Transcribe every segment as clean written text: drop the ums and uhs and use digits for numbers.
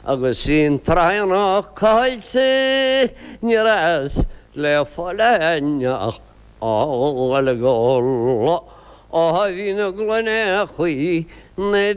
agus sín traanach cáilte ní ras le fáileach ála gála á bhí na gluine chuí na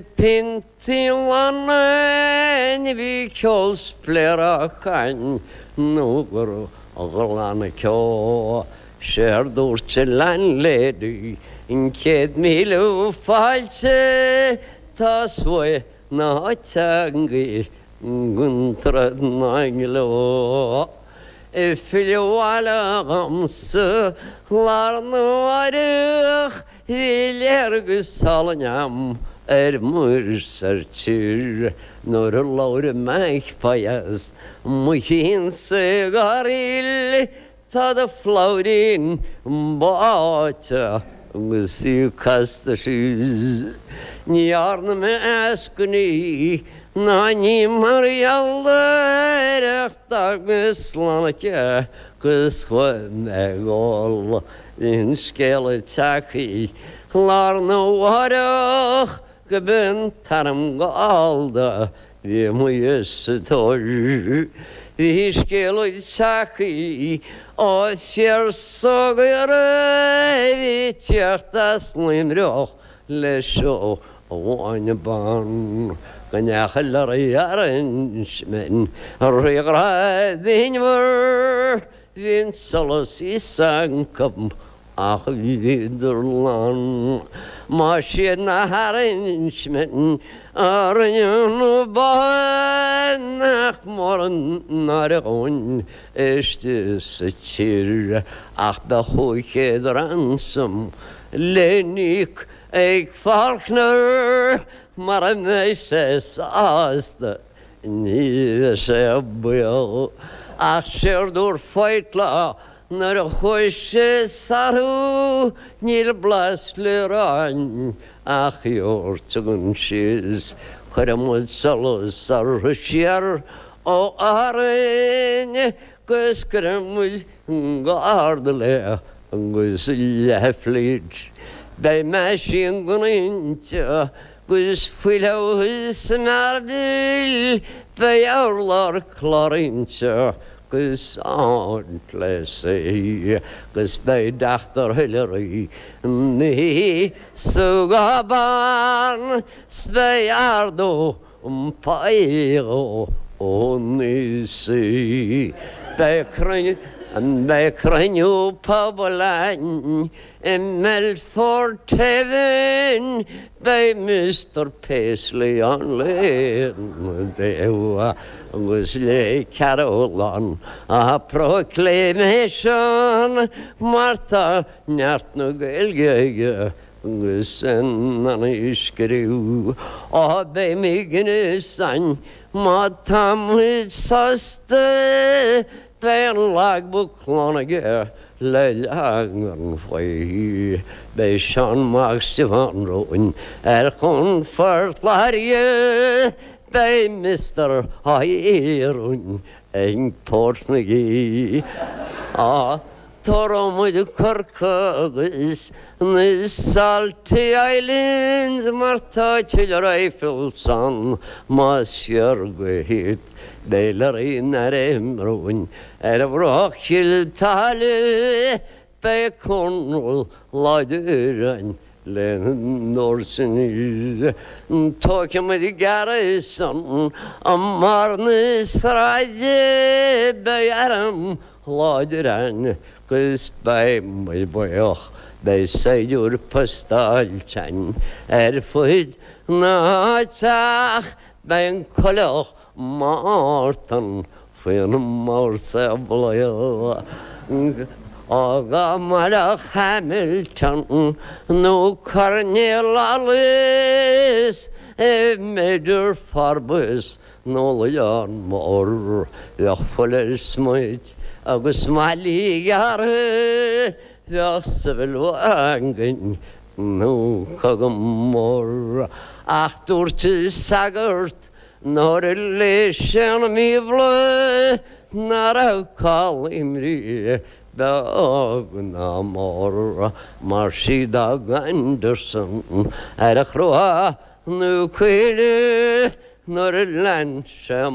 pintílanna ní bhí ceol spléireachain nó gur glána ceol sér dúirte lein léadú in 100,000 fáilte tá suai na teangaí guntrad nainglo filiúála gamsa lárnaáireach léargus salaneam múr sartír nóair a láir meich paias muhín sa garíl tá a flaurín báte agus sí casta síos níarna me ascuní ná ní marhealaireacht agus slánaice gus chuin gáil in scéala techaí lárnaáireach go bin taram gáilda bhí mu sa tóir hí scéala techaí á fear sogair bhí teachtas líonreach le seo bháinne ban gannecha le aranmin régra daonmhar hín solas í sancam ach bhíidir lán má siad na haranmin aranú bánach mar an naraghain éiste sa tír ach be chuicéad ransam léníc ag falchnar mar a méises ásta ní sé buil ach séirúr feitla nar a chuise sarú níl blas le ráin ach iortagan síos chuir mud solas ar siar ó áraine gus gur mud gáda le agus leflid bei me sin ganainte gus fuileúhas mardil bei álar chlárinte gus áint le sé gus bei daachtar hiileí ní sugaban sbei ardó paío ó ní sí bei craniú poblain Melford Tevin bei Mr. Paisley an léan déha agus le Carolan a proclamation Martha neart na gailgeige agus an iscriú á bei mi gine san má tamid saste bei an lagbook clonige le leangan faoi bei Sean Mark Stefan Rowan chun fartlarie bei Mr. Hairún ag Portnaí Tormuid Corcagus na Salty Islands mar tá til Eiffel-san má siargahit Beilar ar imrún a bhráchil tale bei Cornwall láidirein le Norsanís tócha me i garrison a mar na sráide bei aram láidirein gus bei mai boioch bei séidir postáiltein fuid na teach bei an coileach Martin faoin mórsa bléil aga marach Hamilton nó Cornelius méidir farbus nó leon mór fuil smuid agus máilíheartha sa bhfuil angin nó cogam mór ach dúirte sagart nóir leis an mí bhle nar a cáil imrí ná mór mar siad Dag Anderson ar a chruá nó cuile nóir a lein sem